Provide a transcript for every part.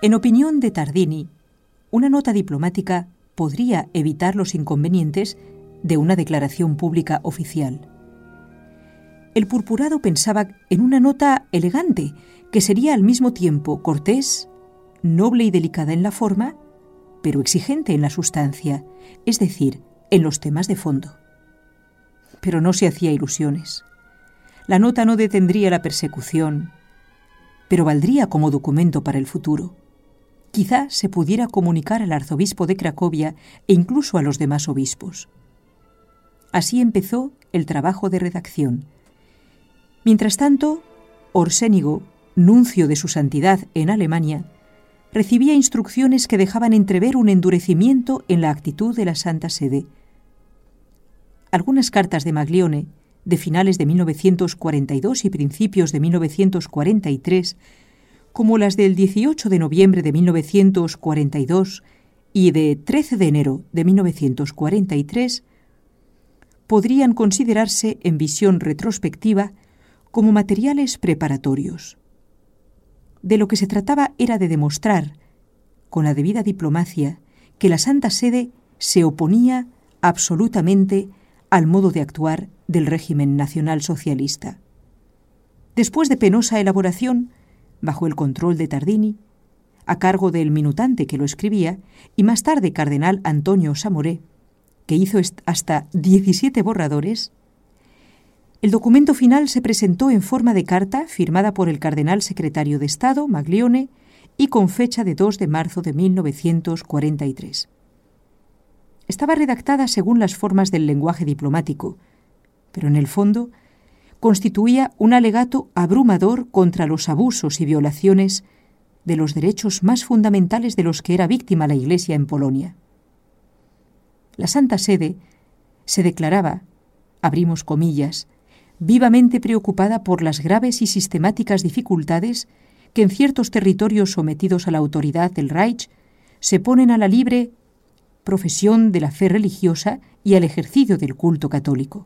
En opinión de Tardini, una nota diplomática podría evitar los inconvenientes de una declaración pública oficial. El purpurado pensaba en una nota elegante, que sería al mismo tiempo cortés, noble y delicada en la forma, pero exigente en la sustancia, es decir, en los temas de fondo. Pero no se hacía ilusiones. La nota no detendría la persecución, pero valdría como documento para el futuro. Quizá se pudiera comunicar al arzobispo de Cracovia e incluso a los demás obispos. Así empezó el trabajo de redacción. Mientras tanto, Orsénigo, nuncio de su santidad en Alemania, recibía instrucciones que dejaban entrever un endurecimiento en la actitud de la Santa Sede. Algunas cartas de Maglione, de finales de 1942 y principios de 1943, como las del 18 de noviembre de 1942 y de 13 de enero de 1943, podrían considerarse en visión retrospectiva como materiales preparatorios. De lo que se trataba era de demostrar, con la debida diplomacia, que la Santa Sede se oponía absolutamente al modo de actuar del régimen nacionalsocialista. Después de penosa elaboración, bajo el control de Tardini, a cargo del minutante que lo escribía, y más tarde cardenal Antonio Samoré, que hizo hasta 17 borradores, el documento final se presentó en forma de carta firmada por el cardenal secretario de Estado, Maglione, y con fecha de 2 de marzo de 1943. Estaba redactada según las formas del lenguaje diplomático, pero en el fondo constituía un alegato abrumador contra los abusos y violaciones de los derechos más fundamentales de los que era víctima la Iglesia en Polonia. La Santa Sede se declaraba, abrimos comillas, vivamente preocupada por las graves y sistemáticas dificultades que en ciertos territorios sometidos a la autoridad del Reich se ponen a la libre profesión de la fe religiosa y al ejercicio del culto católico.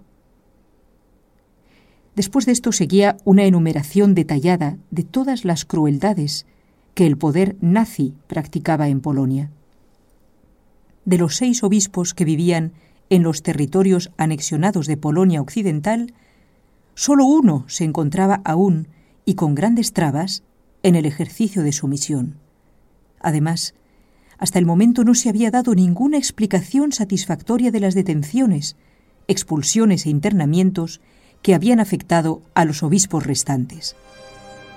Después de esto seguía una enumeración detallada de todas las crueldades que el poder nazi practicaba en Polonia. De los 6 obispos que vivían en los territorios anexionados de Polonia Occidental, solo uno se encontraba aún, y con grandes trabas, en el ejercicio de su misión. Además, hasta el momento no se había dado ninguna explicación satisfactoria de las detenciones, expulsiones e internamientos que habían afectado a los obispos restantes.